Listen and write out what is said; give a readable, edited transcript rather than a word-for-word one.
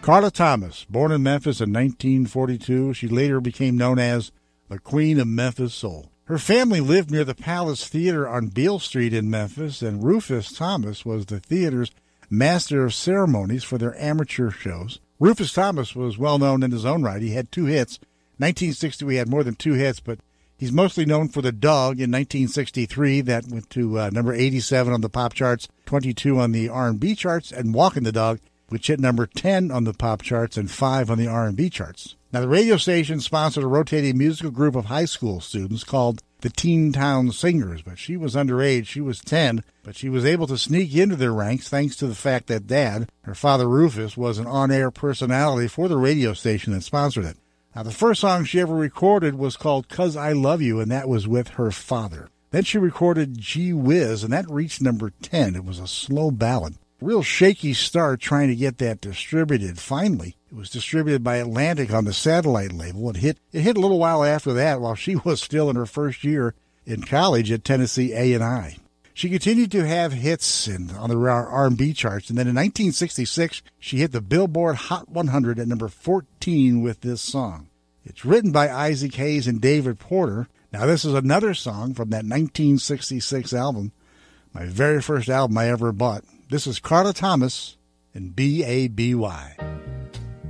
Carla Thomas, born in Memphis in 1942, she later became known as the Queen of Memphis Soul. Her family lived near the Palace Theater on Beale Street in Memphis, and Rufus Thomas was the theater's master of ceremonies for their amateur shows. Rufus Thomas was well known in his own right. He had 2 hits. 1960, we had more than 2 hits, but he's mostly known for The Dog in 1963. That went to number 87 on the pop charts, 22 on the R&B charts, and Walking the Dog, which hit number 10 on the pop charts and 5 on the R&B charts. Now, the radio station sponsored a rotating musical group of high school students called the Teen Town Singers, but she was underage. She was 10, but she was able to sneak into their ranks thanks to the fact that Dad, her father Rufus, was an on-air personality for the radio station that sponsored it. Now, the first song she ever recorded was called 'Cause I Love You, and that was with her father. Then she recorded Gee Whiz, and that reached number 10. It was a slow ballad. Real shaky start trying to get that distributed. Finally, it was distributed by Atlantic on the satellite label. It hit a little while after that while she was still in her first year in college at Tennessee A&I. She continued to have hits on the R&B charts, and then in 1966, she hit the Billboard Hot 100 at number 14 with this song. It's written by Isaac Hayes and David Porter. Now, this is another song from that 1966 album, my very first album I ever bought. This is Carla Thomas and B.A.B.Y.